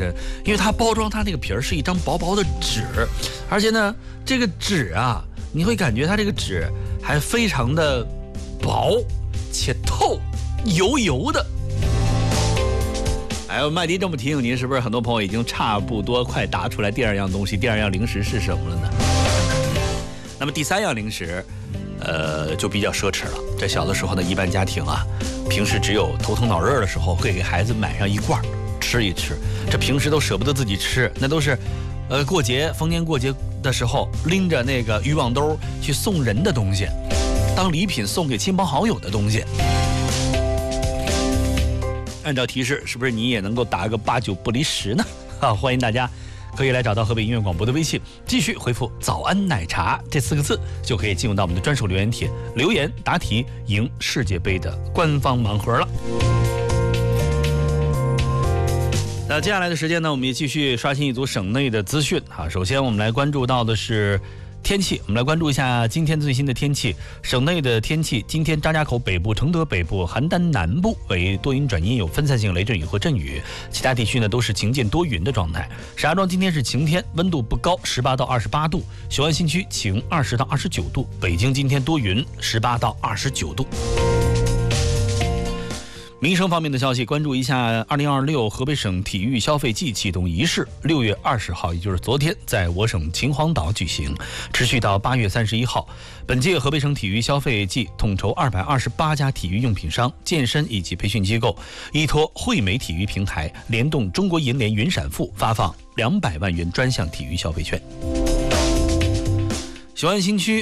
人，因为它包装它那个皮儿是一张薄薄的纸，而且呢，这个纸啊，你会感觉它这个纸还非常的薄且透，油油的。哎呦，麦迪这么提醒您，是不是很多朋友已经差不多快答出来第二样东西、第二样零食是什么了呢？那么第三样零食，就比较奢侈了。在小的时候呢，一般家庭啊，平时只有头疼脑热的时候，会给孩子买上一罐吃一吃。这平时都舍不得自己吃，那都是，过节逢年过节的时候拎着那个渔网兜去送人的东西，当礼品送给亲朋好友的东西。按照提示，是不是你也能够答个8、9不离10呢？欢迎大家可以来找到河北音乐广播的微信，继续回复早安奶茶这4个字，就可以进入到我们的专属留言帖，留言答题赢世界杯的官方盲盒了。那接下来的时间呢，我们也继续刷新一组省内的资讯。首先我们来关注到的是天气，我们来关注一下今天最新的天气。省内的天气，今天张家口北部、承德北部、邯郸南部为多云转阴，有分散性雷阵雨和阵雨，其他地区呢都是晴间多云的状态。石家庄今天是晴天，温度不高，18到28度；雄安新区晴，20到29度；北京今天多云，18到29度。民生方面的消息，关注一下2026河北省体育消费季启动仪式，6月20号，也就是昨天，在我省秦皇岛举行，持续到8月31号。本届河北省体育消费季统筹228家体育用品商、健身以及培训机构，依托惠美体育平台，联动中国银联云闪付，发放200万元专项体育消费券。雄安新区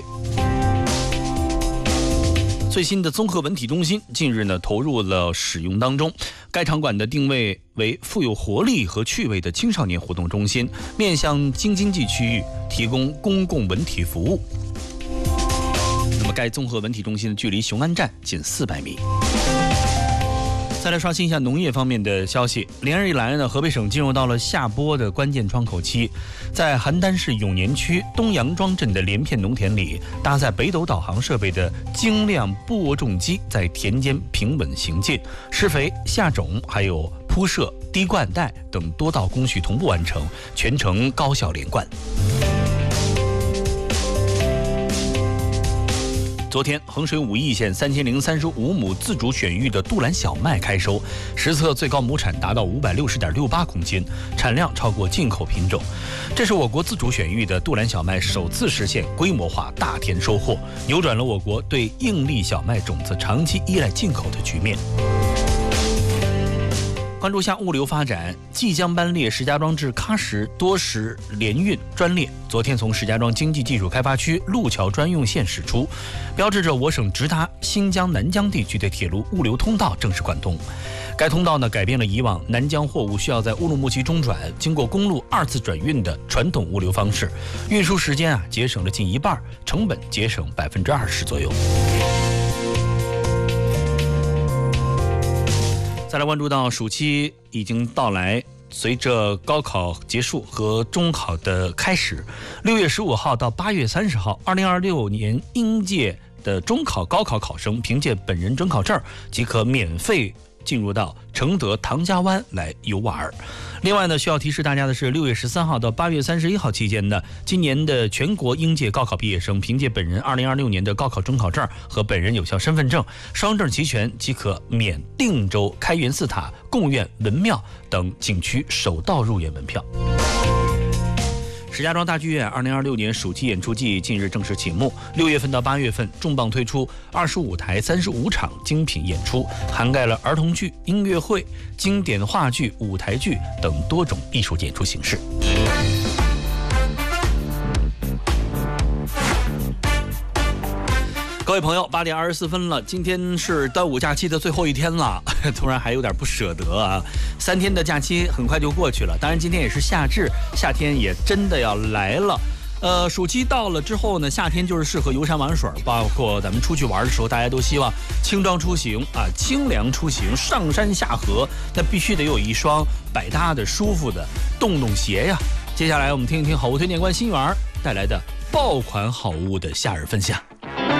最新的综合文体中心近日呢投入了使用当中，该场馆的定位为富有活力和趣味的青少年活动中心，面向京津冀区域提供公共文体服务。那么该综合文体中心的距离雄安站仅400米。再来刷新一下农业方面的消息，连日以来呢，河北省进入到了下播的关键窗口期。在邯郸市永年区东杨庄镇的连片农田里，搭载北斗导航设备的精量播种机在田间平稳行进，施肥、下种还有铺设、滴灌带等多道工序同步完成，全程高效连贯。昨天，衡水武义县3035亩自主选育的杜兰小麦开收，实测最高亩产达到560.68公斤，产量超过进口品种。这是我国自主选育的杜兰小麦首次实现规模化大田收获，扭转了我国对硬粒小麦种子长期依赖进口的局面。关注下物流发展，即将班列石家庄至喀什多时联运专列昨天从石家庄经济技术开发区路桥专用线驶出，标志着我省直达新疆南疆地区的铁路物流通道正式贯通。该通道呢，改变了以往南疆货物需要在乌鲁木齐中转，经过公路2次转运的传统物流方式，运输时间节省了近1半，成本节省20%左右。再来关注到暑期已经到来，随着高考结束和中考的开始，6月15号到8月30号，2026年应届的中考、高考考生凭借本人准考证即可免费进入到承德唐家湾来游玩。另外呢，需要提示大家的是，6月13号到8月31号期间呢，今年的全国应届高考毕业生凭借本人2026年的高考准考证和本人有效身份证双证齐全，即可免定州开元寺塔、贡院文庙等景区首道入园门票。石家庄大剧院2026年暑期演出季近日正式启幕，6月份到8月份重磅推出25台35场精品演出，涵盖了儿童剧、音乐会、经典话剧、舞台剧等多种艺术演出形式。各位朋友，8点24分了，今天是端午假期的最后一天了，突然还有点不舍得啊！3天的假期很快就过去了，当然今天也是夏至，夏天也真的要来了。暑期到了之后呢，夏天就是适合游山玩水，包括咱们出去玩的时候，大家都希望轻装出行啊，清凉出行，上山下河，那必须得有一双百搭的、舒服的洞洞鞋呀。接下来我们听一听好物推荐官新源带来的爆款好物的夏日分享。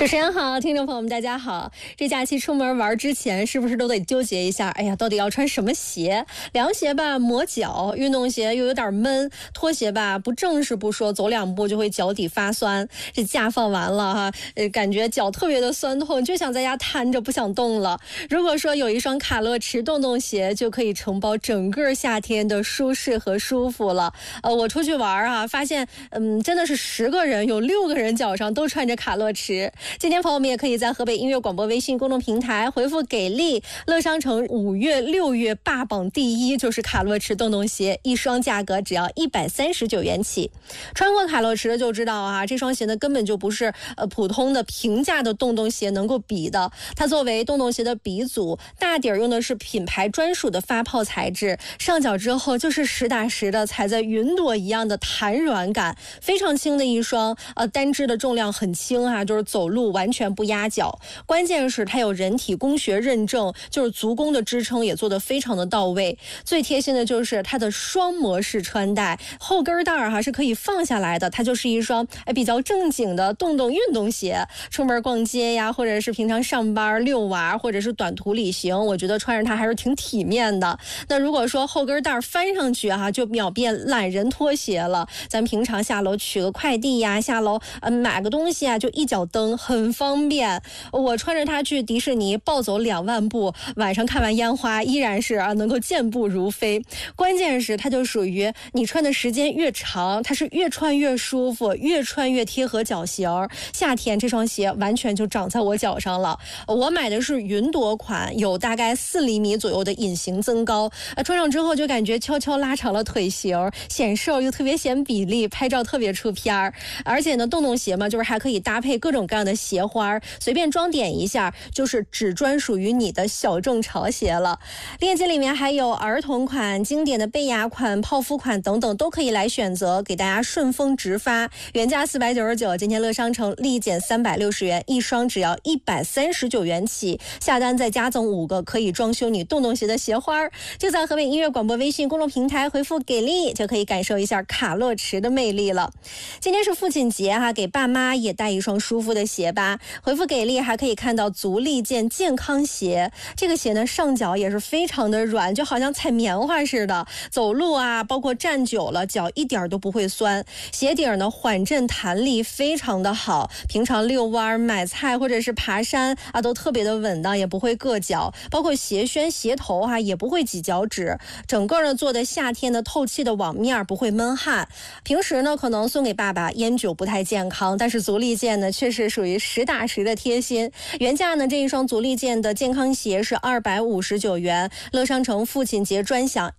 主持人好，听众朋友们大家好。这假期出门玩之前，是不是都得纠结一下？哎呀，到底要穿什么鞋？凉鞋吧磨脚，运动鞋又有点闷，拖鞋吧不正式不说，走2步就会脚底发酸。这假放完了哈，感觉脚特别的酸痛，就想在家瘫着不想动了。如果说有一双卡乐驰洞洞鞋，就可以承包整个夏天的舒适和舒服了。我出去玩啊，发现真的是10个人有6个人脚上都穿着卡乐驰。今天朋友们也可以在河北音乐广播微信公众平台回复给力，乐商城5月6月霸榜第1就是卡乐驰洞洞鞋，一双价格只要139元起。穿过卡乐驰的就知道啊，这双鞋呢根本就不是普通的平价的洞洞鞋能够比的。它作为洞洞鞋的鼻祖，大底儿用的是品牌专属的发泡材质，上脚之后就是实打实的踩在云朵一样的弹软感，非常轻的一双单只的重量很轻啊，就是走路完全不压脚。关键是它有人体工学认证，就是足弓的支撑也做得非常的到位。最贴心的就是它的双模式穿戴，后跟带儿是可以放下来的，它就是一双比较正经的洞洞运动鞋。出门逛街呀，或者是平常上班遛娃，或者是短途旅行，我觉得穿着它还是挺体面的。那如果说后跟带翻上去就秒变懒人拖鞋了。咱平常下楼取个快递呀，下楼买个东西就一脚蹬，很方便。我穿着它去迪士尼暴走2万步，晚上看完烟花依然是能够健步如飞。关键是它就属于你穿的时间越长，它是越穿越舒服，越穿越贴合脚型。夏天这双鞋完全就长在我脚上了。我买的是云朵款，有大概4厘米左右的隐形增高，穿上之后就感觉悄悄拉长了腿型，显瘦又特别显比例，拍照特别出片儿。而且呢，洞洞鞋嘛，就是还可以搭配各种各样的鞋花，随便装点一下，就是只专属于你的小众潮鞋了。链接里面还有儿童款、经典的贝雅款、泡芙款等等，都可以来选择，给大家顺丰直发。原价499，今天乐商城立减360元，一双只要139元起，下单再加赠5个可以装修你洞洞鞋的鞋花。就在河北音乐广播微信公众平台回复给力，就可以感受一下卡乐驰的魅力了。今天是父亲节给爸妈也带一双舒服的鞋吧。回复给力还可以看到足力健健康鞋，这个鞋呢上脚也是非常的软，就好像踩棉花似的，走路包括站久了脚一点都不会酸。鞋底呢缓震弹力非常的好，平常遛弯、买菜或者是爬山都特别的稳当，也不会硌脚。包括鞋楦、鞋头也不会挤脚趾，整个呢做的夏天的透气的网面，不会闷汗。平时呢可能送给爸爸烟酒不太健康，但是足力健呢确实属于实打实的贴心。原价呢这一双足力健的健康鞋是259元，乐商城父亲节专享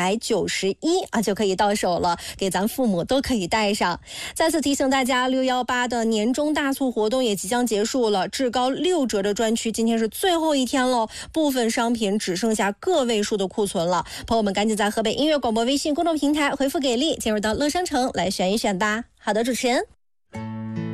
191就可以到手了，给咱父母都可以带上。再次提醒大家，618的年终大促活动也即将结束了，至高6折的专区今天是最后一天喽，部分商品只剩下个位数的库存了，朋友们赶紧在河北音乐广播微信公众平台回复给力，进入到乐商城来选一选吧。好的，主持人。